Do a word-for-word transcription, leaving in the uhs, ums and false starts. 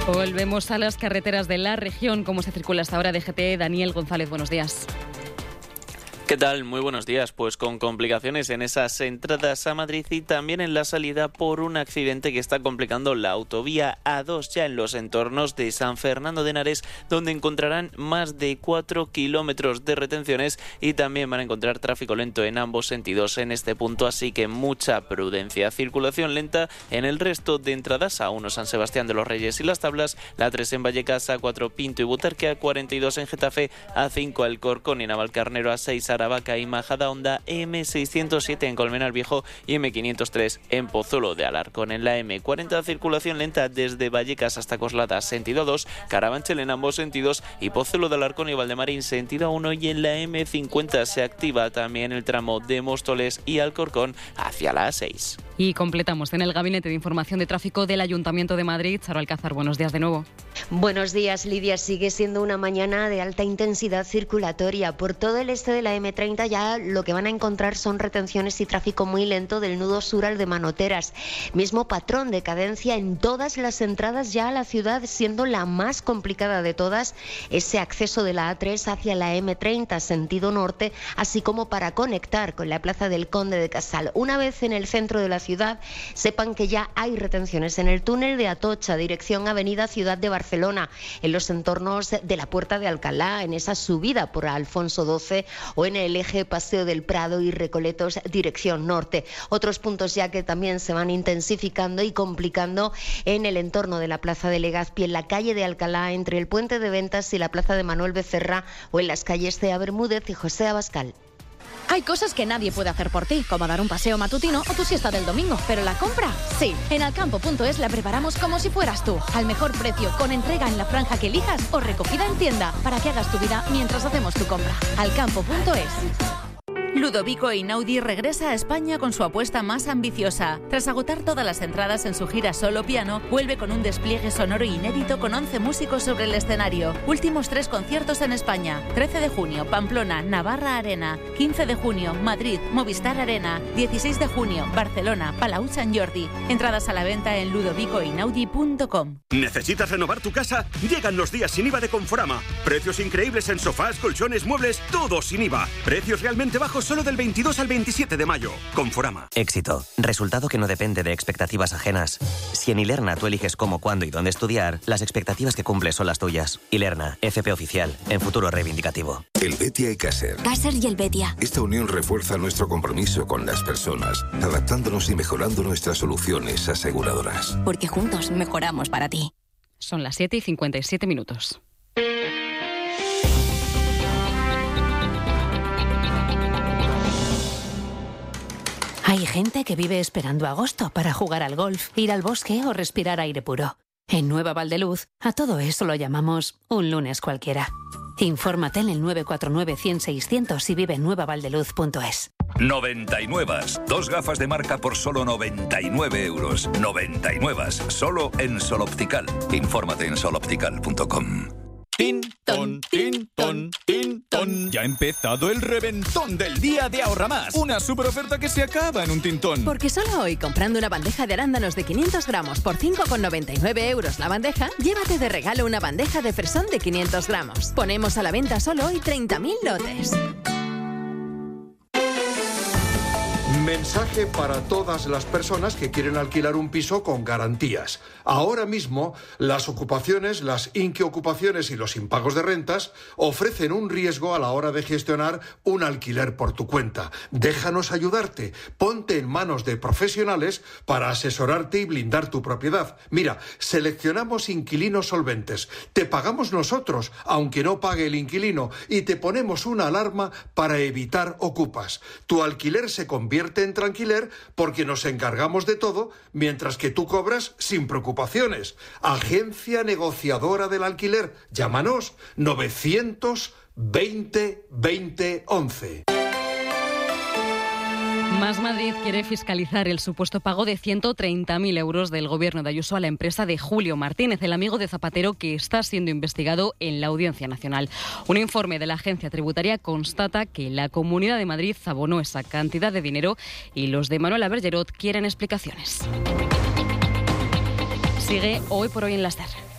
Volvemos a las carreteras de la región. ¿Cómo se circula hasta ahora? D G T, Daniel González, buenos días. ¿Qué tal? Muy buenos días. Pues con complicaciones en esas entradas a Madrid y también en la salida por un accidente que está complicando la autovía A dos ya en los entornos de San Fernando de Henares, donde encontrarán más de cuatro kilómetros de retenciones y también van a encontrar tráfico lento en ambos sentidos en este punto, así que mucha prudencia. Circulación lenta en el resto de entradas: A uno San Sebastián de los Reyes y Las Tablas, la tres en Vallecas, A cuatro Pinto y Butarque, A cuarenta y dos en Getafe, A cinco Alcorcón y Navalcarnero, A seis Aravaca y Majadahonda, eme seiscientos siete en Colmenar Viejo y eme quinientos tres en Pozuelo de Alarcón. En la eme cuarenta circulación lenta desde Vallecas hasta Coslada sentido dos, Carabanchel en ambos sentidos y Pozuelo de Alarcón y Valdemarín sentido uno, y en la eme cincuenta se activa también el tramo de Móstoles y Alcorcón hacia la A seis. Y completamos en el Gabinete de Información de Tráfico del Ayuntamiento de Madrid. Charo Alcázar, buenos días de nuevo. Buenos días, Lidia. Sigue siendo una mañana de alta intensidad circulatoria. Por todo el este de la eme treinta ya lo que van a encontrar son retenciones y tráfico muy lento del nudo sur al de Manoteras. Mismo patrón de cadencia en todas las entradas ya a la ciudad, siendo la más complicada de todas ese acceso de la A tres hacia la eme treinta sentido norte, así como para conectar con la Plaza del Conde de Casal. Una vez en el centro de la ciudad, sepan que ya hay retenciones en el túnel de Atocha, dirección Avenida Ciudad de Barcelona, en los entornos de la Puerta de Alcalá, en esa subida por Alfonso doce, o en el eje Paseo del Prado y Recoletos, dirección norte. Otros puntos ya que también se van intensificando y complicando en el entorno de la Plaza de Legazpi, en la calle de Alcalá, entre el Puente de Ventas y la Plaza de Manuel Becerra, o en las calles Cea Bermúdez y José Abascal. Hay cosas que nadie puede hacer por ti, como dar un paseo matutino o tu siesta del domingo, pero la compra, sí. En alcampo punto es la preparamos como si fueras tú, al mejor precio, con entrega en la franja que elijas o recogida en tienda, para que hagas tu vida mientras hacemos tu compra. alcampo punto es. Ludovico Einaudi regresa a España con su apuesta más ambiciosa. Tras agotar todas las entradas en su gira solo piano, vuelve con un despliegue sonoro inédito con once músicos sobre el escenario. Últimos tres conciertos en España: trece de junio, Pamplona, Navarra Arena; quince de junio, Madrid, Movistar Arena; dieciséis de junio, Barcelona, Palau Sant Jordi. Entradas a la venta en ludovico einaudi punto com. ¿Necesitas renovar tu casa? Llegan los días sin I V A de Conforama. Precios increíbles en sofás, colchones, muebles, todo sin I V A. Precios realmente bajos solo del veintidós al veintisiete de mayo. Conforama. Éxito. Resultado que no depende de expectativas ajenas. Si en Ilerna tú eliges cómo, cuándo y dónde estudiar, las expectativas que cumples son las tuyas. Ilerna, F P oficial, en futuro reivindicativo. El Betia y Caser. Caser y el Betia. Esta unión refuerza nuestro compromiso con las personas, adaptándonos y mejorando nuestras soluciones aseguradoras. Porque juntos mejoramos para ti. Son las siete y cincuenta y siete minutos. Hay gente que vive esperando agosto para jugar al golf, ir al bosque o respirar aire puro. En Nueva Valdeluz, a todo eso lo llamamos un lunes cualquiera. Infórmate en el nueve cuatro nueve, cien, seiscientos y vive en nueva valdeluz punto es. noventa y nueve. Dos gafas de marca por solo noventa y nueve euros. noventa y nueve. Solo en Sol Optical. Infórmate en sol optical punto com. Tin, ton, tin, ton, tin, ton. Ya ha empezado el reventón del día de Ahorra Más. Una super oferta que se acaba en un tintón. Porque solo hoy, comprando una bandeja de arándanos de quinientos gramos por cinco con noventa y nueve euros la bandeja, llévate de regalo una bandeja de fresón de quinientos gramos. Ponemos a la venta solo hoy treinta mil lotes. Mensaje para todas las personas que quieren alquilar un piso con garantías. Ahora mismo, las ocupaciones, las inquiocupaciones y los impagos de rentas ofrecen un riesgo a la hora de gestionar un alquiler por tu cuenta. Déjanos ayudarte. Ponte en manos de profesionales para asesorarte y blindar tu propiedad. Mira, seleccionamos inquilinos solventes. Te pagamos nosotros, aunque no pague el inquilino, y te ponemos una alarma para evitar ocupas. Tu alquiler se convierte en tranquiler porque nos encargamos de todo mientras que tú cobras sin preocupaciones. Agencia negociadora del alquiler. Llámanos novecientos veinte veinte once. Más Madrid quiere fiscalizar el supuesto pago de ciento treinta mil euros del gobierno de Ayuso a la empresa de Julio Martínez, el amigo de Zapatero, que está siendo investigado en la Audiencia Nacional. Un informe de la agencia tributaria constata que la Comunidad de Madrid abonó esa cantidad de dinero y los de Manuela Bergerot quieren explicaciones. Sigue Hoy por Hoy en la SER.